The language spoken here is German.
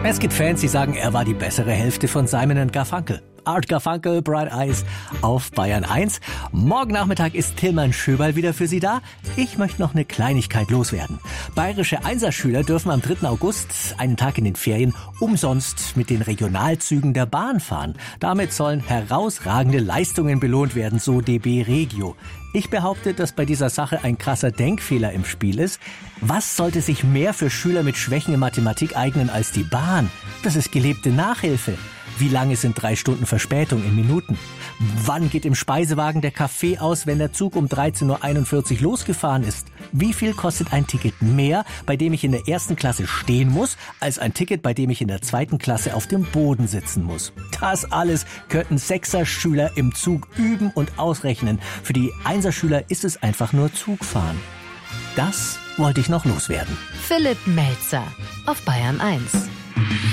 Es gibt Fans, die sagen, er war die bessere Hälfte von Simon & Garfunkel. Art Garfunkel, Bright Eyes auf Bayern 1. Morgen Nachmittag ist Tilman Schöberl wieder für Sie da. Ich möchte noch eine Kleinigkeit loswerden. Bayerische Einserschüler dürfen am 3. August, einen Tag in den Ferien, umsonst mit den Regionalzügen der Bahn fahren. Damit sollen herausragende Leistungen belohnt werden, so DB Regio. Ich behaupte, dass bei dieser Sache ein krasser Denkfehler im Spiel ist. Was sollte sich mehr für Schüler mit Schwächen in Mathematik eignen als die Bahn? Das ist gelebte Nachhilfe. Wie lange sind 3 Stunden Verspätung in Minuten? Wann geht im Speisewagen der Kaffee aus, wenn der Zug um 13.41 Uhr losgefahren ist? Wie viel kostet ein Ticket mehr, bei dem ich in der 1. Klasse stehen muss, als ein Ticket, bei dem ich in der 2. Klasse auf dem Boden sitzen muss? Das alles könnten 6er-Schüler im Zug üben und ausrechnen. Für die 1er-Schüler ist es einfach nur Zugfahren. Das wollte ich noch loswerden. Philipp Melzer auf Bayern 1.